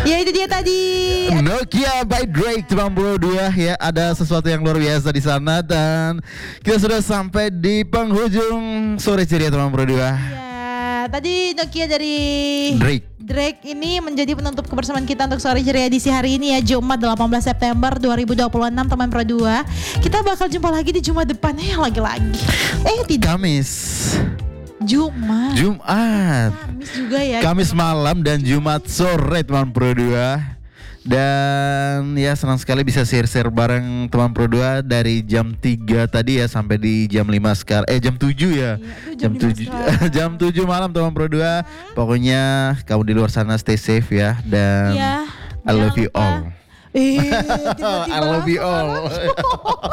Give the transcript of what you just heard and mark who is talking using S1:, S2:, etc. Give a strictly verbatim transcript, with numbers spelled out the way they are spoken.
S1: Ya itu dia tadi.
S2: Nokia by Drake sembilan puluh dua ya, ada sesuatu yang luar biasa di sana dan kita sudah sampai di penghujung sore ceria sembilan puluh dua.
S1: Ya, tadi Nokia dari
S2: Drake.
S1: Drake ini menjadi penutup kebersamaan kita untuk sore ceria edisi hari ini ya, Jumat delapan belas September dua ribu dua puluh enam teman Pro dua. Kita bakal jumpa lagi di Jumat depan ya, lagi-lagi. Eh tidak.
S2: Kamis.
S1: Jumat.
S2: Jumat.
S1: Kamis juga ya.
S2: Kamis malam dan Jumat sore teman Pro dua. Dan ya senang sekali bisa share-share bareng teman Pro dua dari jam tiga tadi ya sampai di jam lima sekarang. Eh jam tujuh ya.
S1: Iya,
S2: jam tujuh jam tujuh malam teman Pro dua. Pokoknya kamu di luar sana stay safe ya dan
S1: Iya,
S2: I love you
S1: lupa.
S2: all.
S1: Eh, tiba-tiba
S2: I love you
S1: langsung
S2: all.